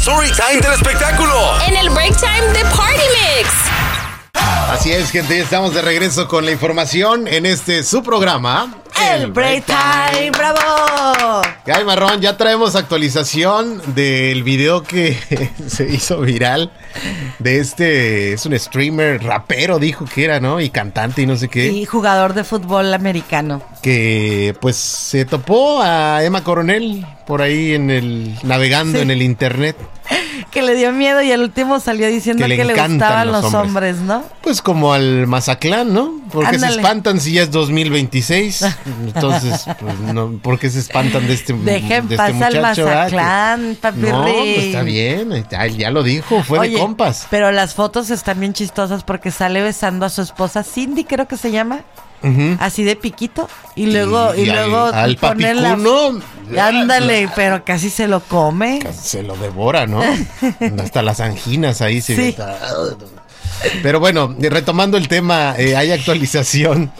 Storytime del espectáculo. En el Break Time de Party Mix. Así es, gente, estamos de regreso con la información en su programa. El Break Time, ¡bravo! Ay, Marrón, ya traemos actualización del video que se hizo viral de es un streamer, rapero dijo que era, ¿no? Y cantante y no sé qué. Y jugador de fútbol americano. Que pues se topó a Emma Coronel por ahí navegando en el internet. Que le dio miedo y al último salió diciendo que le gustaban los hombres, ¿no? Pues como al Mazatlán, ¿no? Porque se espantan si ya es 2026. Entonces, pues no, ¿por qué se espantan de este muchacho? Dejen pasar al Mazatlán, papi. No, pues está bien, ya lo dijo, fue de compas. Pero las fotos están bien chistosas porque sale besando a su esposa Cindy, creo que se llama. Así de piquito y luego al papicuno, ándale, pero casi se lo come, casi se lo devora, ¿no? Hasta las anginas ahí se sí. Pero bueno, retomando el tema, hay actualización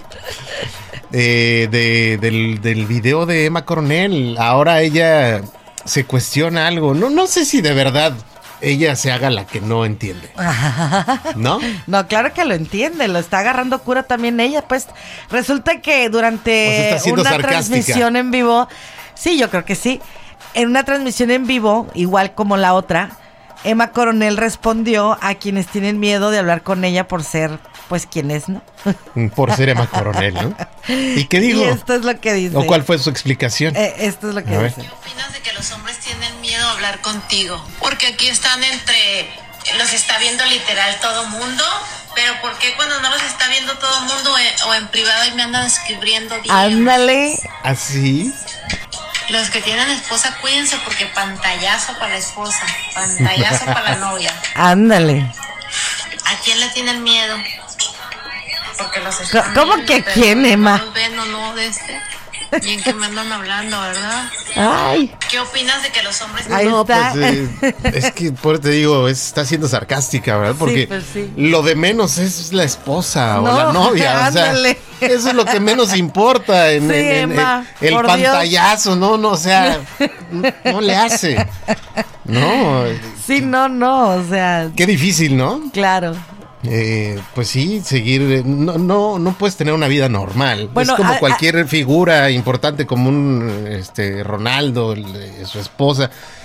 del video de Emma Coronel. Ahora ella se cuestiona algo, no sé si de verdad ella se haga la que no entiende, ¿no? No, claro que lo entiende, lo está agarrando cura también ella, pues resulta que durante una transmisión en vivo, sí, yo creo que sí, en una transmisión en vivo, igual como la otra, Emma Coronel respondió a quienes tienen miedo de hablar con ella por ser, pues, quien es, ¿no? Por ser Emma Coronel, ¿no? ¿Y qué dijo? Y esto es lo que dice. ¿O cuál fue su explicación? Esto es lo que dice. ¿Qué opinas de que los hombres tienen miedo a hablar contigo? Porque aquí están los está viendo literal todo mundo, pero ¿por qué cuando no los está viendo todo mundo o en privado y me andan escribiendo? Ándale. ¿Así? Los que tienen esposa, cuídense porque pantallazo para la esposa, pantallazo para la novia. Ándale. ¿A quién le tienen miedo? Porque los ¿Cómo que a quién, Emma? No los ven o no de y en que me andan hablando, ¿verdad? Ay. ¿Qué opinas de que los hombres Ahí no, está. Pues es que por te digo, está siendo sarcástica, ¿verdad? Porque sí, pues sí. Lo de menos es la esposa o No, la novia, ándale. o sea, eso es lo que menos importa en Emma, el pantallazo, no, o sea, no le hace. No. Sí, no, o sea. Qué difícil, ¿no? Claro. Pues sí, seguir, no puedes tener una vida normal. Bueno, es como cualquier figura importante como un Ronaldo, su esposa.